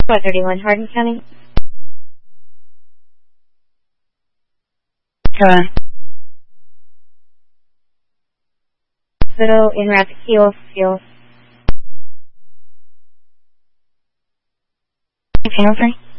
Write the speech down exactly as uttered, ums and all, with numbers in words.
four thirty-one Hardin County. Go on. Hospital in Rapid Heel Field. eighteen oh three.